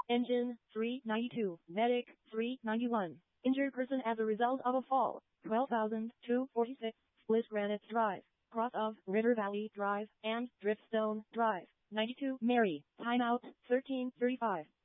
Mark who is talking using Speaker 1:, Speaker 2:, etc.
Speaker 1: Engine, 392. Medic, 391. Injured person as a result of a fall, 12,246. Split Granite Drive, cross of River Valley Drive and Driftstone Drive. 92. Mary, timeout, 13:35.